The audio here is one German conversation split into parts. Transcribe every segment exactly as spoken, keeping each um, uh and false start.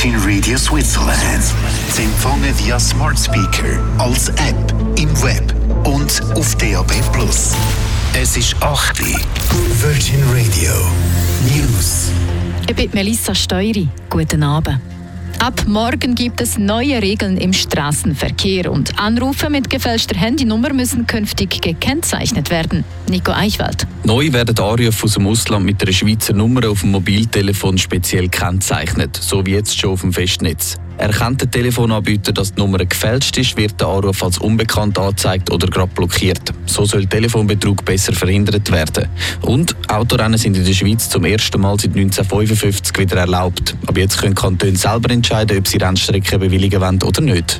Virgin Radio Switzerland. Zu empfangen via Smart Speaker, als App, im Web und auf D A B plus. Es ist acht Uhr. Virgin Radio News. Ich bin Melissa Steury. Guten Abend. Ab morgen gibt es neue Regeln im Straßenverkehr und Anrufe mit gefälschter Handynummer müssen künftig gekennzeichnet werden. Nico Eichwald. Neu werden Anrufe aus dem Ausland mit einer Schweizer Nummer auf dem Mobiltelefon speziell gekennzeichnet, so wie jetzt schon auf dem Festnetz. Erkennt der Telefonanbieter, dass die Nummer gefälscht ist, wird der Anruf als unbekannt angezeigt oder gerade blockiert. So soll Telefonbetrug besser verhindert werden. Und Autorennen sind in der Schweiz zum ersten Mal seit neunzehnhundertfünfundfünfzig wieder erlaubt. Aber jetzt können Kantone selber entscheiden, ob sie Rennstrecken bewilligen wollen oder nicht.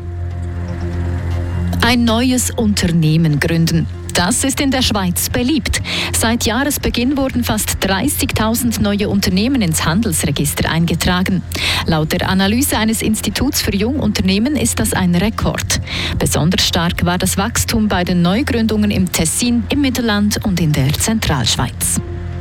Ein neues Unternehmen gründen. Das ist in der Schweiz beliebt. Seit Jahresbeginn wurden fast dreißigtausend neue Unternehmen ins Handelsregister eingetragen. Laut der Analyse eines Instituts für Jungunternehmen ist das ein Rekord. Besonders stark war das Wachstum bei den Neugründungen im Tessin, im Mittelland und in der Zentralschweiz.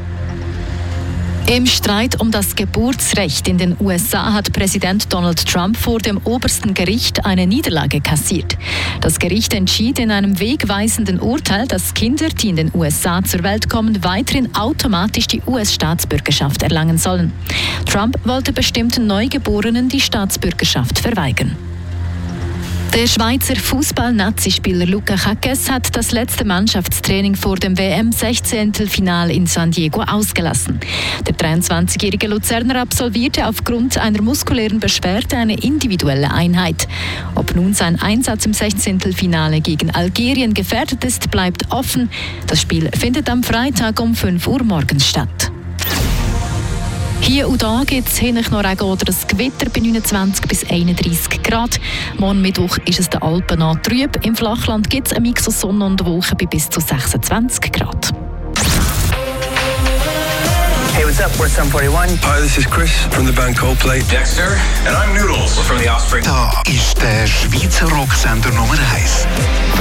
Im Streit um das Geburtsrecht in den U S A hat Präsident Donald Trump vor dem obersten Gericht eine Niederlage kassiert. Das Gericht entschied in einem wegweisenden Urteil, dass Kinder, die in den U S A zur Welt kommen, weiterhin automatisch die U S-Staatsbürgerschaft erlangen sollen. Trump wollte bestimmten Neugeborenen die Staatsbürgerschaft verweigern. Der Schweizer Fußball-Nazi-Spieler Luca Jaques hat das letzte Mannschaftstraining vor dem W M-Sechzehntelfinale in San Diego ausgelassen. Der dreiundzwanzigjährige Luzerner absolvierte aufgrund einer muskulären Beschwerde eine individuelle Einheit. Ob nun sein Einsatz im Sechzehntelfinale gegen Algerien gefährdet ist, bleibt offen. Das Spiel findet am Freitag um fünf Uhr morgens statt. Hier und da gibt es hin noch Regen oder ein Gewitter bei neunundzwanzig bis einunddreissig Grad. Morgen Mittwoch ist es den Alpen nah trüb. Im Flachland gibt es einen Mix aus Sonne und Wolken bei bis zu sechsundzwanzig Grad. Hey, what's up? We're Sum forty-one. Hi, this is Chris from the band Coldplay. Dexter, and I'm Noodles from The Offspring. Da ist der Schweizer Rocksender Nummer eins.